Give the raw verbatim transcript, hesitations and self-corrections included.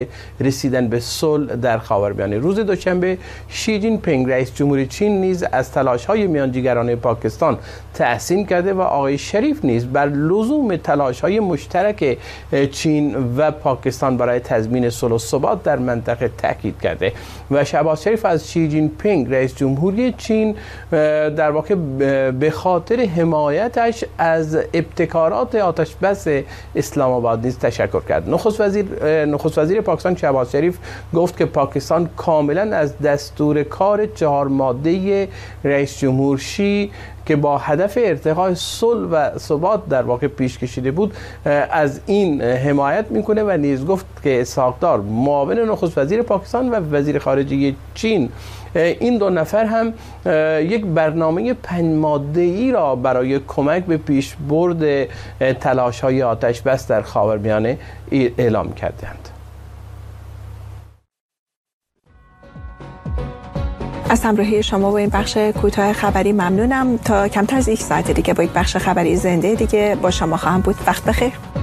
رسیدن به صلح در خاورمیانه. روز دوشنبه شی جین پینگ رئیس جمهوری چین نیز از تلاش‌های میانجیگرانه پاکستان تحسین کرده و آقای شریف نیز بر لزوم تلاش‌های مشترک چین و پاکستان برای تضمین صلح و ثبات در منطقه تاکید کرده و شهباز شریف از شی جین پینگ رئیس جمهوری چین در واقع به خاطر حمایتش از ابتکارات آتش بس اسلام آباد نیز تشکر کرد. نخست وزیر نخست وزیر پاکستان شهباز شریف گفت که پاکستان کاملا از دستور کار چهار ماده رئیس جمهور شی که با هدف ارتقاء صلح و ثبات در واقع پیش کشیده بود از این حمایت میکنه و نیز گفت که اسحاق دار معاون نخست وزیر پاکستان و وزیر خارجه چین این دو نفر هم یک برنامه پنج ماده‌ای را برای کمک به پیشبرد تلاش‌های آتش بس در خاورمیانه اعلام کردند. از همراهی شما با این بخش کوتاه خبری ممنونم. تا کمتر از یک ساعت دیگه با یک بخش خبری زنده دیگه با شما خواهم بود. وقت بخیر.